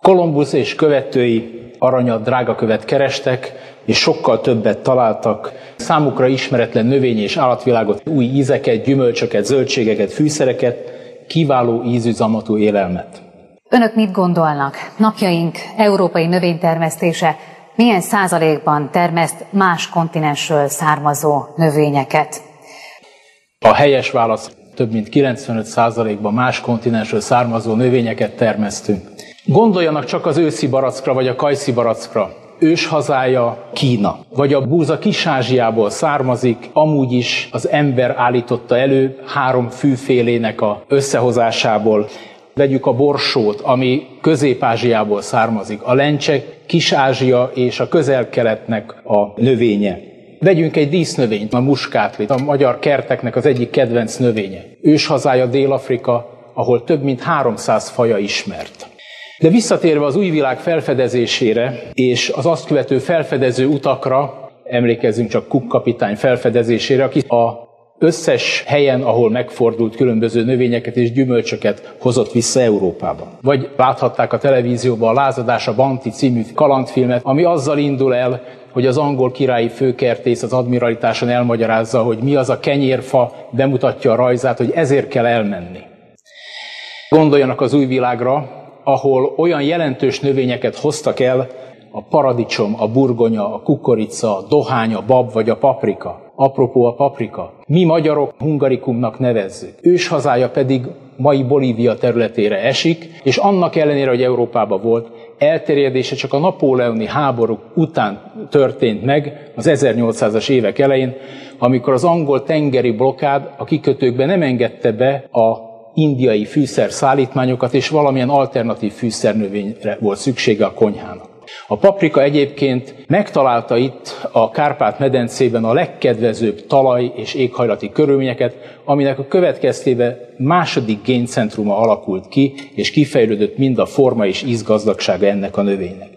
Kolumbusz és követői aranyat, drágakövet kerestek, és sokkal többet találtak. Számukra ismeretlen növény- és állatvilágot, új ízeket, gyümölcsöket, zöldségeket, fűszereket, kiváló ízűzamatú élelmet. Önök mit gondolnak? Napjaink európai növénytermesztése milyen százalékban termeszt más kontinensről származó növényeket? A helyes válasz: több mint 95%-ban más kontinensről származó növényeket termesztünk. Gondoljanak csak az őszi barackra vagy a kajszi barackra. Őshazája Kína, vagy a búza Kis-Ázsiából származik, amúgy is az ember állította elő 3 fűfélének a összehozásából. Vegyük a borsót, ami Közép-Ázsiából származik, a lencse Kis-Ázsia és a Közel-Keletnek a növénye. Vegyünk egy dísznövényt, a muskátlit, a magyar kerteknek az egyik kedvenc növénye. Őshazája Dél-Afrika, ahol több mint 300 faja ismert. De visszatérve az új világ felfedezésére és az azt követő felfedező utakra, emlékezzünk csak Cook kapitány felfedezésére, aki az összes helyen, ahol megfordult, különböző növényeket és gyümölcsöket hozott vissza Európába. Vagy láthatták a televízióban a Lázadás a Banti című kalandfilmet, ami azzal indul el, hogy az angol királyi főkertész az admiralitáson elmagyarázza, hogy mi az a kenyérfa, bemutatja a rajzát, hogy ezért kell elmenni. Gondoljanak az új világra, ahol olyan jelentős növényeket hoztak el, a paradicsom, a burgonya, a kukorica, a dohány, a bab vagy a paprika. Apropó a paprika. Mi magyarok hungarikumnak nevezzük. Őshazája pedig mai Bolívia területére esik, és annak ellenére, hogy Európában volt, elterjedése csak a napóleoni háborúk után történt meg, az 1800-as évek elején, amikor az angol tengeri blokkád a kikötőkbe nem engedte be a indiai fűszerszállítmányokat, és valamilyen alternatív fűszernövényre volt szüksége a konyhának. A paprika egyébként megtalálta itt a Kárpát-medencében a legkedvezőbb talaj- és éghajlati körülményeket, aminek a következtében második géncentruma alakult ki, és kifejlődött mind a forma és ízgazdagsága ennek a növénynek.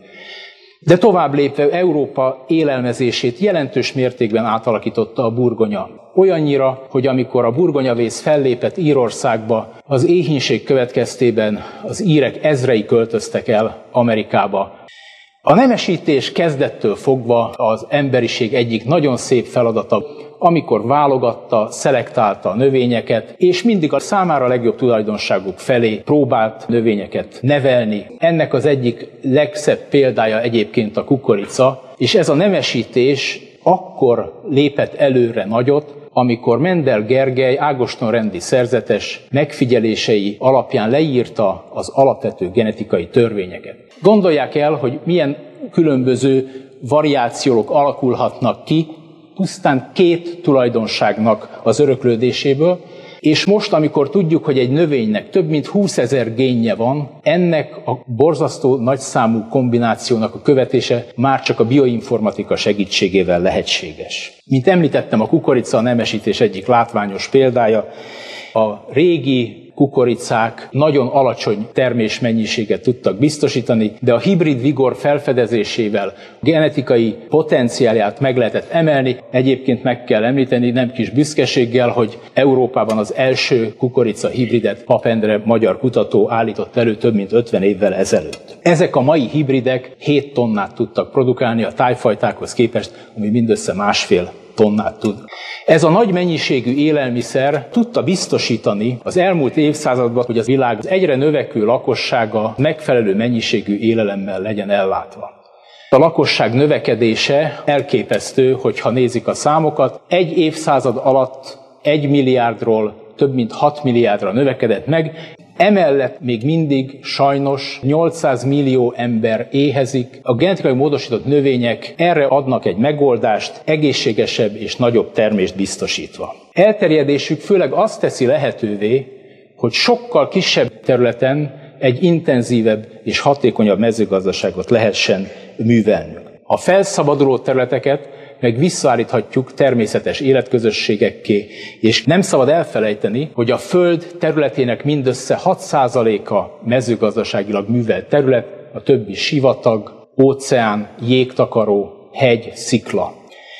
De tovább lépve Európa élelmezését jelentős mértékben átalakította a burgonya. Olyannyira, hogy amikor a burgonyavész fellépett Írországba, az éhínség következtében az írek ezrei költöztek el Amerikába. A nemesítés kezdettől fogva az emberiség egyik nagyon szép feladata, amikor válogatta, szelektálta a növényeket, és mindig a számára legjobb tulajdonságuk felé próbált növényeket nevelni. Ennek az egyik legszebb példája egyébként a kukorica, és ez a nemesítés akkor lépett előre nagyot, amikor Mendel Gergely Ágoston-rendi szerzetes megfigyelései alapján leírta az alapvető genetikai törvényeket. Gondolják el, hogy milyen különböző variációk alakulhatnak ki, pusztán 2 tulajdonságnak az öröklődéséből, és most, amikor tudjuk, hogy egy növénynek több mint 20 000 génje van, ennek a borzasztó nagyszámú kombinációnak a követése már csak a bioinformatika segítségével lehetséges. Mint említettem, a kukorica a nemesítés egyik látványos példája. A régi kukoricák nagyon alacsony termésmennyiséget tudtak biztosítani, de a hibrid vigor felfedezésével genetikai potenciálját meg lehetett emelni. Egyébként meg kell említeni nem kis büszkeséggel, hogy Európában az első kukorica hibridet Pap Endre magyar kutató állított elő több mint 50 évvel ezelőtt. Ezek a mai hibridek 7 tonnát tudtak produkálni a tájfajtákhoz képest, ami mindössze 1,5 tonnát tud. Ez a nagy mennyiségű élelmiszer tudta biztosítani az elmúlt évszázadban, hogy a világ egyre növekvő lakossága megfelelő mennyiségű élelemmel legyen ellátva. A lakosság növekedése elképesztő, hogyha nézik a számokat. Egy évszázad alatt 1 milliárdról több mint 6 milliárdra növekedett meg. Emellett még mindig sajnos 800 millió ember éhezik. A genetikai módosított növények erre adnak egy megoldást, egészségesebb és nagyobb termést biztosítva. Elterjedésük főleg azt teszi lehetővé, hogy sokkal kisebb területen egy intenzívebb és hatékonyabb mezőgazdaságot lehessen művelnünk. A felszabaduló területeket meg visszaállíthatjuk természetes életközösségekké, és nem szabad elfelejteni, hogy a Föld területének mindössze 6%-a mezőgazdaságilag művelt terület, a többi sivatag, óceán, jégtakaró, hegy, szikla.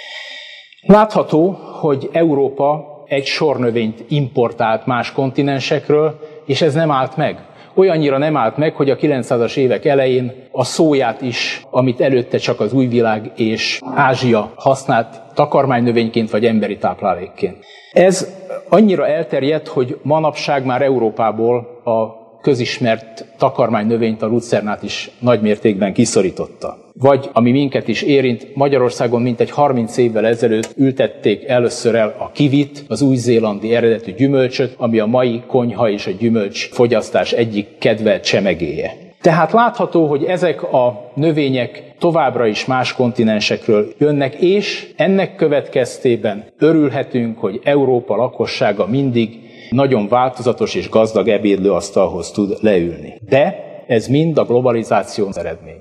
Látható, hogy Európa egy sor növényt importált más kontinensekről, és ez nem állt meg. olyannyira nem állt meg, hogy a 900-as évek elején a szóját is, amit előtte csak az újvilág és Ázsia használt takarmánynövényként vagy emberi táplálékként. Ez annyira elterjedt, hogy manapság már Európából a közismert takarmánynövényt, a lucernát is nagymértékben kiszorította. Vagy, ami minket is érint, Magyarországon mintegy 30 évvel ezelőtt ültették először el a kivit, az új-zélandi eredetű gyümölcsöt, ami a mai konyha és a gyümölcs fogyasztás egyik kedvelt csemegéje. Tehát látható, hogy ezek a növények továbbra is más kontinensekről jönnek, és ennek következtében örülhetünk, hogy Európa lakossága mindig nagyon változatos és gazdag ebédlőasztalhoz tud leülni. De ez mind a globalizáció eredménye.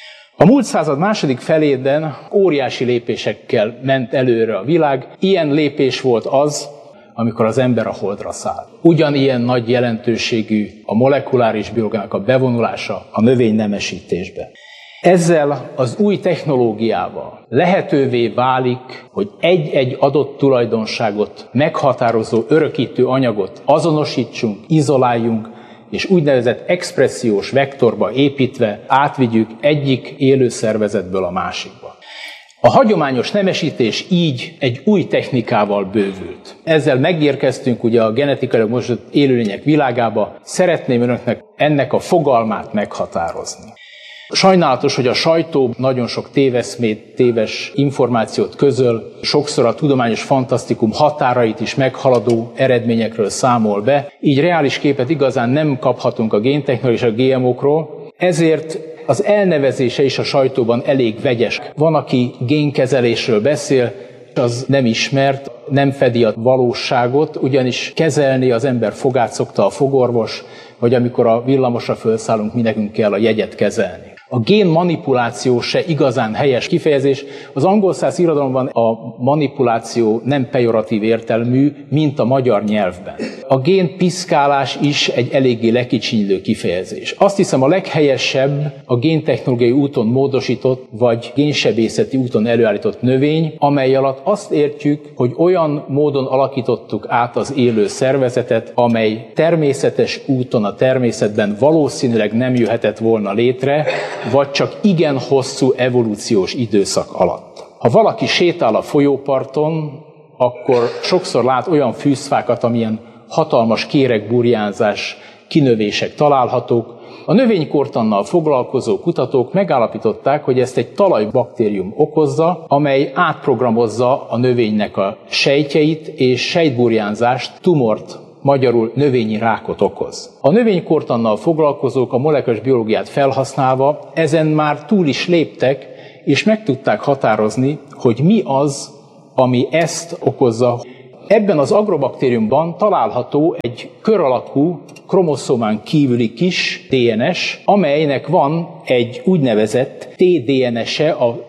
A múlt század második felében óriási lépésekkel ment előre a világ. Ilyen lépés volt az, amikor az ember a Holdra szállt. Ugyanilyen nagy jelentőségű a molekuláris biológiának a bevonulása a növénynemesítésbe. Ezzel az új technológiával lehetővé válik, hogy egy-egy adott tulajdonságot meghatározó örökítő anyagot azonosítsunk, izoláljunk, és úgynevezett expressziós vektorba építve átvigyük egyik élőszervezetből a másikba. A hagyományos nemesítés így egy új technikával bővült. Ezzel megérkeztünk ugye a genetikailag módosított élőlények világába. Szeretném önöknek ennek a fogalmát meghatározni. Sajnálatos, hogy a sajtó nagyon sok téveszmét, téves információt közöl, sokszor a tudományos fantasztikum határait is meghaladó eredményekről számol be, így reális képet igazán nem kaphatunk a géntechnológia és a GMO-król, ezért az elnevezése is a sajtóban elég vegyes. Van, aki génkezelésről beszél, az nem ismert, nem fedi a valóságot, ugyanis kezelni az ember fogát szokta a fogorvos, vagy amikor a villamosra felszállunk, mi nekünk kell a jegyet kezelni. A génmanipuláció se igazán helyes kifejezés. Az angol száz irodalomban a manipuláció nem pejoratív értelmű, mint a magyar nyelvben. A génpiszkálás is egy eléggé lekicsinylő kifejezés. Azt hiszem, a leghelyesebb a géntechnológiai úton módosított, vagy génsebészeti úton előállított növény, amely alatt azt értjük, hogy olyan módon alakítottuk át az élő szervezetet, amely természetes úton a természetben valószínűleg nem jöhetett volna létre, vagy csak igen hosszú evolúciós időszak alatt. Ha valaki sétál a folyóparton, akkor sokszor lát olyan fűszfákat, amilyen hatalmas kéregburjánzás, kinövések találhatók. A növénykortannal foglalkozó kutatók megállapították, hogy ezt egy talajbaktérium okozza, amely átprogramozza a növénynek a sejtjeit, és sejtburjánzást, tumort, magyarul növényi rákot okoz. A növénykortannal foglalkozók a molekuláris biológiát felhasználva ezen már túl is léptek, és meg tudták határozni, hogy mi az, ami ezt okozza. Ebben az agrobaktériumban található egy kör alakú, kromoszómán kívüli kis DNS, amelynek van egy úgynevezett T-DNS-e,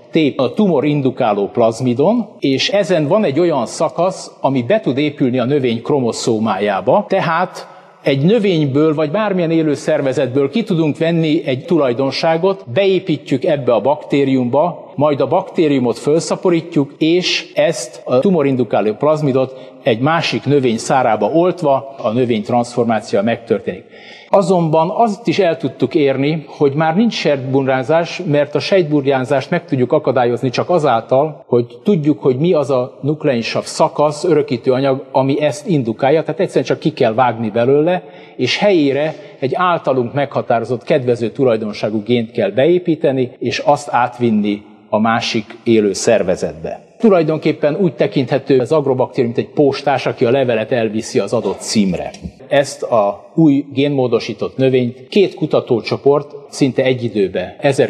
a tumorindukáló plazmidon, és ezen van egy olyan szakasz, ami be tud épülni a növény kromoszómájába, tehát egy növényből vagy bármilyen élő szervezetből ki tudunk venni egy tulajdonságot, beépítjük ebbe a baktériumba, majd a baktériumot felszaporítjuk, és ezt a tumorindukáló plazmidot egy másik növény szárába oltva a növény transformációja megtörténik. Azonban azt is el tudtuk érni, hogy már nincs sejtburjánzás, mert a sejtburjánzást meg tudjuk akadályozni csak azáltal, hogy tudjuk, hogy mi az a nukleinsav szakasz, örökítő anyag, ami ezt indukálja, tehát egyszerűen csak ki kell vágni belőle, és helyére egy általunk meghatározott kedvező tulajdonságú gént kell beépíteni, és azt átvinni a másik élő szervezetbe. Tulajdonképpen úgy tekinthető az agrobaktérium, mint egy postás, aki a levelet elviszi az adott címre. Ezt a új génmódosított növényt két kutatócsoport szinte egy időben,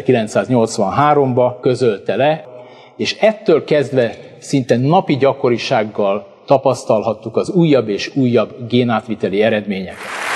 1983-ban közölte le, és ettől kezdve szinte napi gyakorisággal tapasztalhattuk az újabb és újabb génátviteli eredményeket.